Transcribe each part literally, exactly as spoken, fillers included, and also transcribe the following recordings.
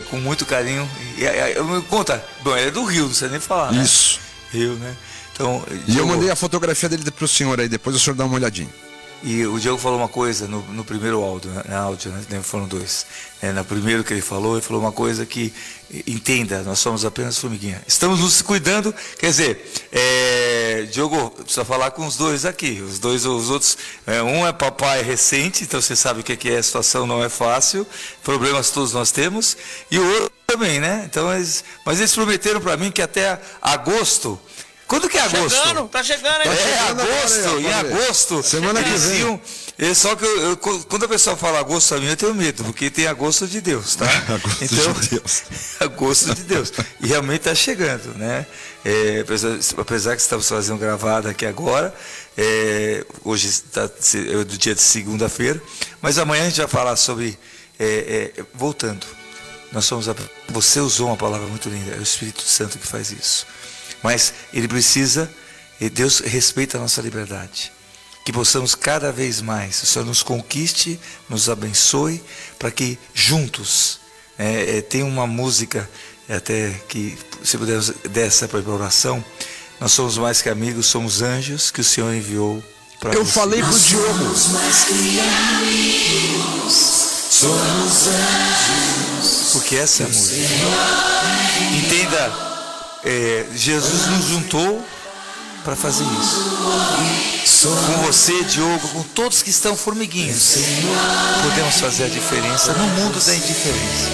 com muito carinho. E, e, me conta, bom, ele é do Rio, não sei nem falar, né? Isso. Rio, né? Então, e Diogo, eu mandei a fotografia dele pro senhor aí, depois o senhor dá uma olhadinha. E o Diogo falou uma coisa no, no primeiro áudio, né? Na áudio, né? Foram dois. É, no primeiro que ele falou, ele falou uma coisa que, entenda, nós somos apenas formiguinha. Estamos nos cuidando, quer dizer, é, Diogo, precisa falar com os dois aqui. Os dois, os outros, é, um é papai recente, então você sabe o que é, a situação não é fácil, problemas todos nós temos, e o outro também, né? Então, eles, mas eles prometeram para mim que até agosto. Quando que é agosto? Chegando, tá chegando, hein? É, chegando agosto, agora, em agosto. Semana que vem. Iam, é só que eu, eu, quando a pessoa fala agosto a mim, eu tenho medo, porque tem agosto de Deus, tá? Agosto então, de Deus. Agosto de Deus. E realmente está chegando, né? É, apesar, apesar que estamos fazendo gravada aqui agora, é, hoje está é do dia de segunda-feira, mas amanhã a gente vai falar sobre, é, é, voltando, nós somos a, você usou uma palavra muito linda, é o Espírito Santo que faz isso. Mas ele precisa, Deus respeita a nossa liberdade, que possamos cada vez mais, o Senhor nos conquiste, nos abençoe, para que juntos, é, é, tem uma música, até que se pudermos dessa para a oração, nós somos mais que amigos, somos anjos que o Senhor enviou para você. Eu falei pro Diogo. Somos mais que amigos, somos anjos. Porque essa é a música. Entenda. É, Jesus nos juntou para fazer isso. Com você, Diogo, com todos que estão formiguinhos, podemos fazer a diferença no mundo da indiferença.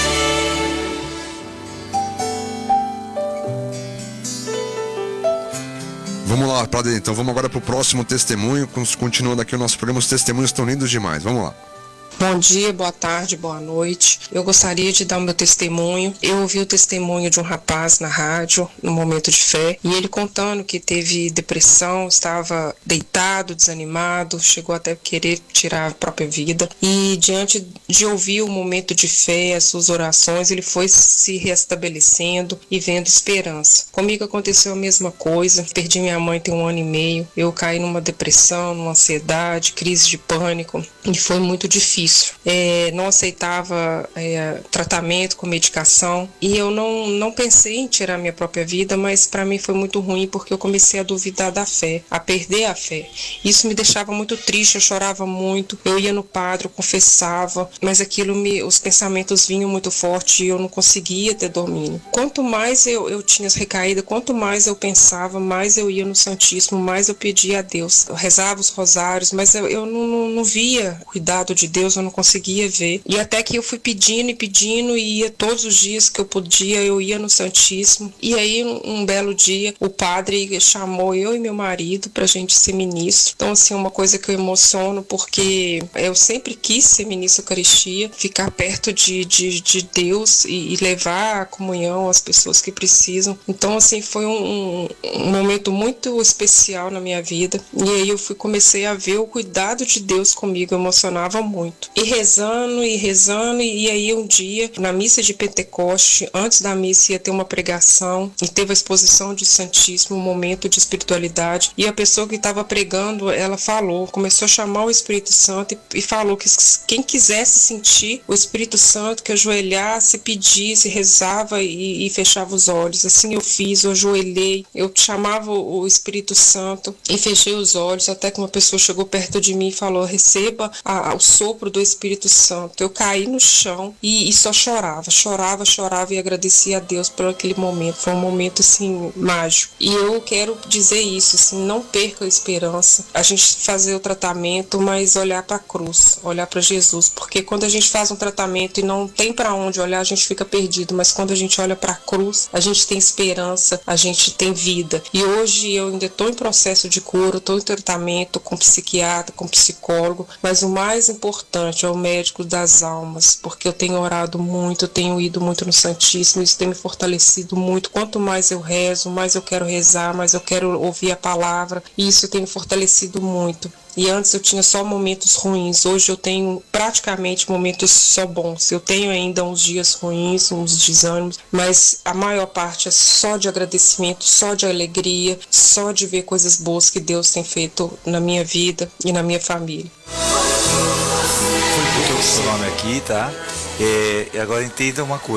Vamos lá, Padre, então vamos agora pro próximo testemunho. Continuando aqui o nosso programa, os testemunhos estão lindos demais. Vamos lá. Bom dia, boa tarde, boa noite. Eu gostaria de dar o meu testemunho. Eu ouvi o testemunho de um rapaz na rádio, no Momento de Fé, e ele contando que teve depressão, estava deitado, desanimado, chegou até a querer tirar a própria vida. E diante de ouvir o Momento de Fé, as suas orações, ele foi se restabelecendo e vendo esperança. Comigo aconteceu a mesma coisa. Perdi minha mãe tem um ano e meio. Eu caí numa depressão, numa ansiedade, crise de pânico, e foi muito difícil. É, não aceitava é, tratamento com medicação e eu não, não pensei em tirar minha própria vida, mas para mim foi muito ruim porque eu comecei a duvidar da fé, a perder a fé. Isso me deixava muito triste, eu chorava muito, eu ia no padre, eu confessava, mas aquilo me, os pensamentos vinham muito forte e eu não conseguia ter domínio. Quanto mais eu, eu tinha as recaídas, quanto mais eu pensava, mais eu ia no Santíssimo, mais eu pedia a Deus. Eu rezava os rosários, mas eu, eu não, não, não via o cuidado de Deus, eu não conseguia ver. E até que eu fui pedindo e pedindo e ia todos os dias que eu podia, eu ia no Santíssimo. E aí, um, um belo dia, o padre chamou eu e meu marido pra gente ser ministro. Então, assim, uma coisa que eu emociono, porque eu sempre quis ser ministro da Eucaristia, ficar perto de, de, de Deus e, e levar a comunhão às pessoas que precisam. Então, assim, foi um, um momento muito especial na minha vida. E aí eu fui, comecei a ver o cuidado de Deus comigo, eu emocionava muito. E rezando e rezando, e aí um dia, na missa de Pentecoste, antes da missa ia ter uma pregação, e teve a exposição de Santíssimo, um momento de espiritualidade, e a pessoa que estava pregando, ela falou, começou a chamar o Espírito Santo, e, e falou que quem quisesse sentir o Espírito Santo, que ajoelhasse, pedisse, rezava e, e fechava os olhos. Assim eu fiz, eu ajoelhei, eu chamava o Espírito Santo e fechei os olhos, até que uma pessoa chegou perto de mim e falou, receba a, a, o sopro do Espírito Santo. Eu caí no chão e, e só chorava, chorava, chorava e agradecia a Deus por aquele momento. Foi um momento assim mágico. E eu quero dizer isso, assim, não perca a esperança. A gente fazer o tratamento, mas olhar para a cruz, olhar para Jesus, porque quando a gente faz um tratamento e não tem para onde olhar, a gente fica perdido, mas quando a gente olha para a cruz, a gente tem esperança, a gente tem vida. E hoje eu ainda estou em processo de cura, estou em tratamento com psiquiatra, com psicólogo, mas o mais importante é o médico das almas, porque eu tenho orado muito, eu tenho ido muito no Santíssimo, isso tem me fortalecido muito. Quanto mais eu rezo, mais eu quero rezar, mais eu quero ouvir a palavra, e isso tem me fortalecido muito. E antes eu tinha só momentos ruins, hoje eu tenho praticamente momentos só bons. Eu tenho ainda uns dias ruins, uns desânimos, mas a maior parte é só de agradecimento, só de alegria, só de ver coisas boas que Deus tem feito na minha vida e na minha família. Foi o seu nome aqui, tá? É, e agora entenda uma coisa.